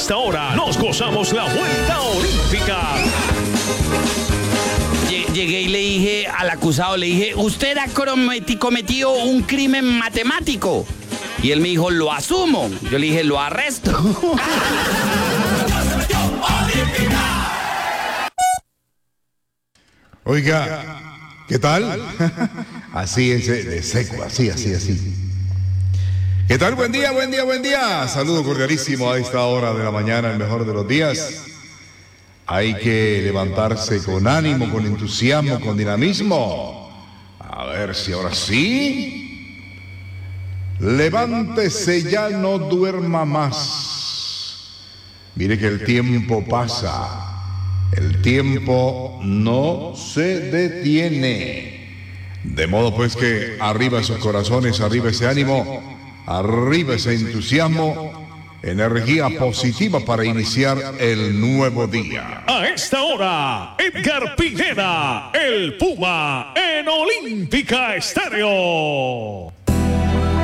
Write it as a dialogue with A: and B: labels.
A: esta hora nos gozamos la vuelta olímpica.
B: Llegué y le dije al acusado, le dije, usted ha cometido un crimen matemático. Y él me dijo, lo asumo. Yo le dije, lo arresto.
C: Oiga, ¿qué tal? Así es, de seco, así. ¿Qué tal? Buen día. Saludo cordialísimo a esta hora de la mañana, el mejor de los días. Hay que levantarse con ánimo, con entusiasmo, con dinamismo. A ver si ahora sí. Levántese ya, no duerma más. Mire que el tiempo pasa. El tiempo no se detiene. De modo pues que arriba esos corazones, arriba ese ánimo, arriba ese entusiasmo, energía positiva para iniciar el nuevo día.
A: A esta hora, Edgar Pineda, el Puma, en Olímpica Estéreo.